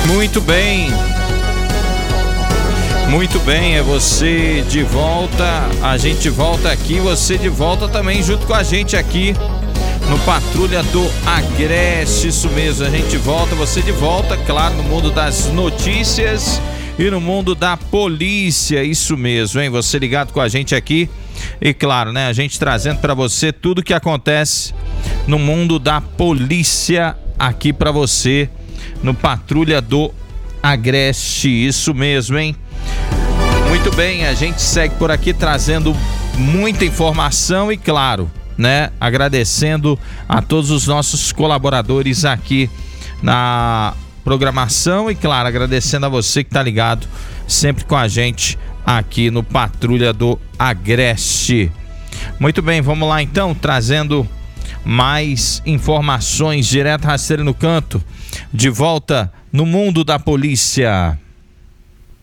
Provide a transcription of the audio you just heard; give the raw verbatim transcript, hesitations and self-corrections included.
Muito bem. Muito bem, é você de volta, a gente volta aqui, você de volta também junto com a gente aqui no Patrulha do Agreste, isso mesmo, a gente volta, você de volta, claro, no mundo das notícias e no mundo da polícia, isso mesmo, hein? Você ligado com a gente aqui e claro, né, a gente trazendo para você tudo que acontece no mundo da polícia aqui para você no Patrulha do Agreste, isso mesmo, hein? Muito bem, a gente segue por aqui trazendo muita informação e claro, né, agradecendo a todos os nossos colaboradores aqui na programação e claro, agradecendo a você que tá ligado sempre com a gente aqui no Patrulha do Agreste. Muito bem, vamos lá então, trazendo mais informações direto Rasteira no Canto, de volta no mundo da polícia.